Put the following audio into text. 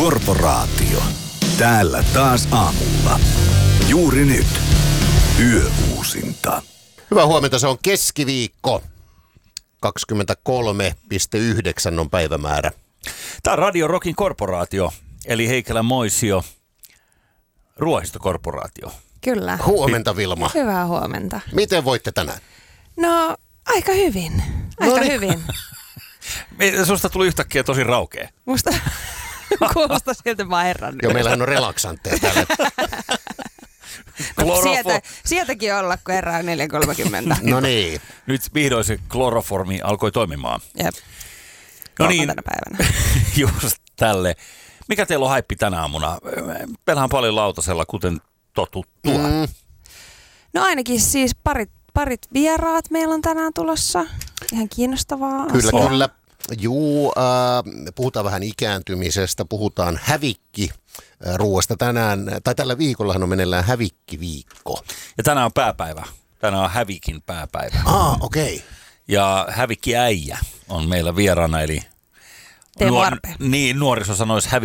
Korporaatio. Täällä taas aamulla. Juuri nyt. Yöuusinta. Hyvää huomenta, se on keskiviikko. 23,9 on päivämäärä. Tämä on Radio Rockin korporaatio, eli Heikelän Moisio, Ruohistokorporaatio. Kyllä. Huomenta, Vilma. Hyvää huomenta. Miten voitte tänään? No, aika hyvin. Hyvin. Susta tuli yhtäkkiä tosi raukea. Musta kuulostaa siltä mä herran. Joo, meillähän on relaksantteja täällä. Sieltäkin olla, kun herää 4.30. No niin. Nyt vihdoin se kloroformi alkoi toimimaan. Jep. No niin, tänä päivänä. just tälle. Mikä teillä on haippi tänä aamuna? Meillähän on paljon lautasella, kuten totuttua. No ainakin siis parit vieraat meillä on tänään tulossa. Ihan kiinnostavaa asiaa. Kyllä. Juu, puhutaan vähän ikääntymisestä, puhutaan hävikkiruoasta tänään, tai tällä viikollahan on meneillään hävikkiviikko. Ja tänään on pääpäivä. Tänään on hävikin pääpäivä. Okei. Okay. Ja hävikkiäijä on meillä vieraana, eli Teemu Arpe. Niin, nuoriso sanoisi